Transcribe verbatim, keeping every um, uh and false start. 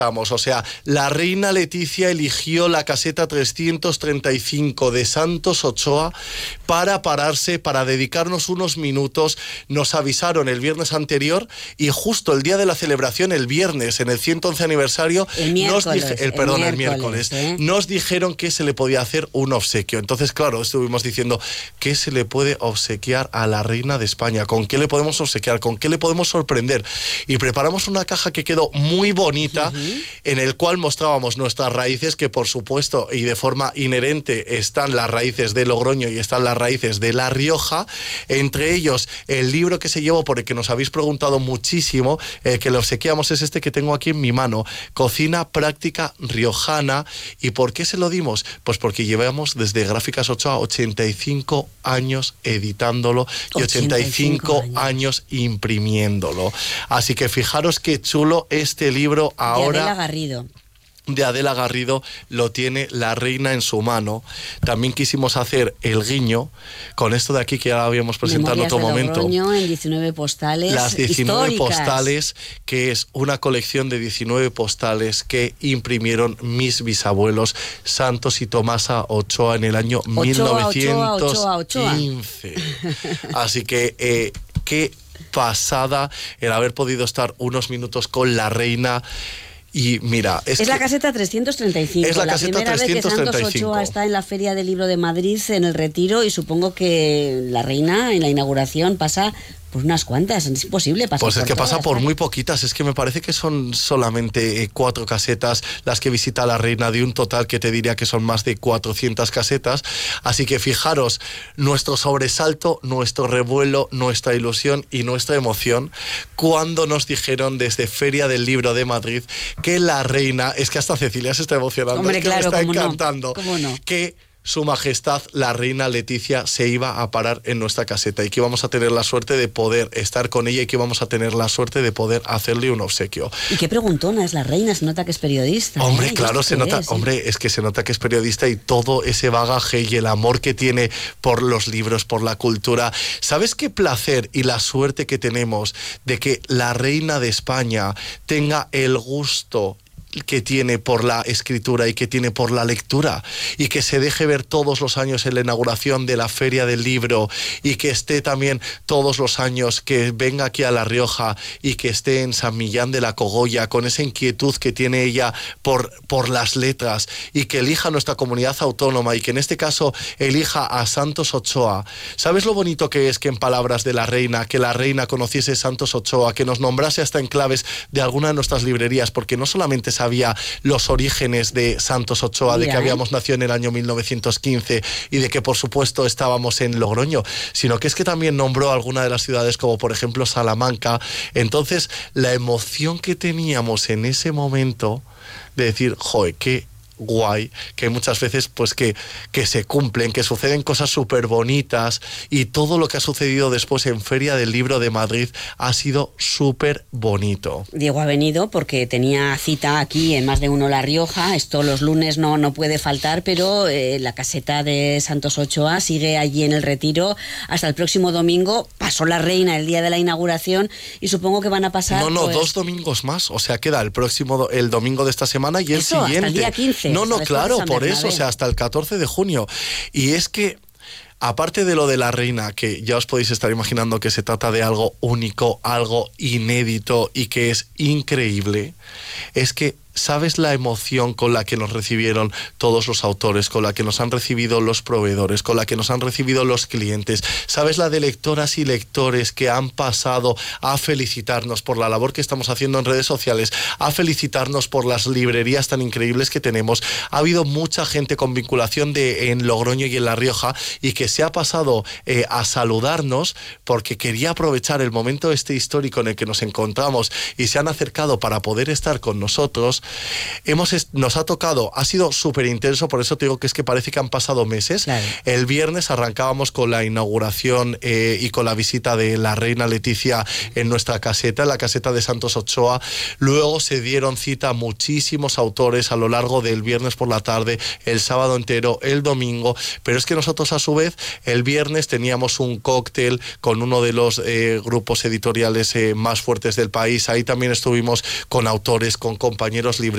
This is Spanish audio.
O sea, la reina Leticia eligió la caseta trescientos treinta y cinco de Santos Ochoa para pararse, para dedicarnos unos minutos. Nos avisaron el viernes anterior y justo el día de la celebración, el viernes, en el ciento once aniversario, el miércoles, nos dije, el, el perdón, miércoles, el miércoles, ¿eh? nos dijeron que se le podía hacer un obsequio. Entonces, claro, estuvimos diciendo, ¿qué se le puede obsequiar a la reina de España? ¿Con qué le podemos obsequiar? ¿Con qué le podemos sorprender? Y preparamos una caja que quedó muy bonita, uh-huh. en el cual mostrábamos nuestras raíces, que por supuesto y de forma inherente están las raíces de Logroño y están las raíces de La Rioja, entre ellos el libro que se llevó, por el que nos habéis preguntado muchísimo, el que le obsequiamos es este que tengo aquí en mi mano, Cocina Práctica Riojana. ¿Y por qué se lo dimos? Pues porque llevamos desde Gráficas Ochoa ochenta y cinco años editándolo y ochenta y cinco años. años imprimiéndolo. Así que fijaros qué chulo este libro ahora. De Adela Garrido. de Adela Garrido lo tiene la reina en su mano. También quisimos hacer el guiño con esto de aquí que ya habíamos presentado en otro momento. Logroño, en diecinueve postales. Las diecinueve históricas. postales, que es una colección de diecinueve postales que imprimieron mis bisabuelos Santos y Tomasa Ochoa en el año Ochoa, mil novecientos quince. Ochoa, Ochoa. Así que eh, qué pasada el haber podido estar unos minutos con la reina. Y mira, es, es que la caseta trescientos treinta y cinco. Es la, la caseta primera trescientos treinta y cinco. Vez que Santos Ochoa está en la Feria del Libro de Madrid, en el Retiro, y supongo que la reina en la inauguración pasa por unas cuantas. Es imposible pasar Pues es por que todas, pasa por ¿sabes? muy poquitas. Es que me parece que son solamente eh, cuatro casetas las que visita la reina, de un total que te diría que son más de cuatrocientas casetas. Así que fijaros, nuestro sobresalto, nuestro revuelo, nuestra ilusión y nuestra emoción cuando nos dijeron desde Feria del Libro de Madrid que la reina, es que hasta Cecilia se está emocionando, Hombre, es que claro, me está cómo encantando, no, cómo no. que Su Majestad la reina Leticia se iba a parar en nuestra caseta y que íbamos a tener la suerte de poder estar con ella y que íbamos a tener la suerte de poder hacerle un obsequio. Y qué preguntona es la reina, se nota que es periodista. Hombre, ¿eh? claro, se nota, es, hombre, ¿eh? es que se nota que es periodista y todo ese bagaje y el amor que tiene por los libros, por la cultura. ¿Sabes qué placer y la suerte que tenemos de que la reina de España tenga el gusto que tiene por la escritura y que tiene por la lectura, y que se deje ver todos los años en la inauguración de la Feria del Libro, y que esté también todos los años, que venga aquí a La Rioja y que esté en San Millán de la Cogolla con esa inquietud que tiene ella por, por las letras, y que elija nuestra comunidad autónoma y que en este caso elija a Santos Ochoa. ¿Sabes lo bonito que es que en palabras de la reina, que la reina conociese Santos Ochoa, que nos nombrase hasta en claves de alguna de nuestras librerías, porque no solamente sabía los orígenes de Santos Ochoa, de Mira, que habíamos nacido en el año mil novecientos quince y de que por supuesto estábamos en Logroño, sino que es que también nombró alguna de las ciudades como por ejemplo Salamanca. Entonces la emoción que teníamos en ese momento de decir, joder, qué guay, que muchas veces pues que, que se cumplen, que suceden cosas súper bonitas, y todo lo que ha sucedido después en Feria del Libro de Madrid ha sido súper bonito. Diego ha venido porque tenía cita aquí en Más de Uno La Rioja. Esto los lunes no, no puede faltar, pero eh, la caseta de Santos Ochoa sigue allí en el Retiro hasta el próximo domingo. Pasó la reina el día de la inauguración y supongo que van a pasar... No, no, pues... dos domingos más, o sea, queda el próximo, el domingo de esta semana y el Eso, siguiente. hasta el día quince. No, no, ¿sabes? claro, San por Bernabé. eso, o sea, hasta el catorce de junio. Y es que, aparte de lo de la reina, que ya os podéis estar imaginando que se trata de algo único, algo inédito y que es increíble, es que ¿sabes la emoción con la que nos recibieron todos los autores, con la que nos han recibido los proveedores, con la que nos han recibido los clientes? ¿Sabes la de lectoras y lectores que han pasado a felicitarnos por la labor que estamos haciendo en redes sociales, a felicitarnos por las librerías tan increíbles que tenemos? Ha habido mucha gente con vinculación de, en Logroño y en La Rioja, y que se ha pasado eh, a saludarnos porque quería aprovechar el momento este histórico en el que nos encontramos, y se han acercado para poder estar con nosotros. Hemos, nos ha tocado, ha sido súper intenso, por eso te digo que es que parece que han pasado meses. Claro. El viernes arrancábamos con la inauguración eh, y con la visita de la reina Leticia en nuestra caseta, en la caseta de Santos Ochoa. Luego se dieron cita muchísimos autores a lo largo del viernes por la tarde, el sábado entero, el domingo, pero es que nosotros a su vez el viernes teníamos un cóctel con uno de los eh, grupos editoriales eh, más fuertes del país. Ahí también estuvimos con autores, con compañeros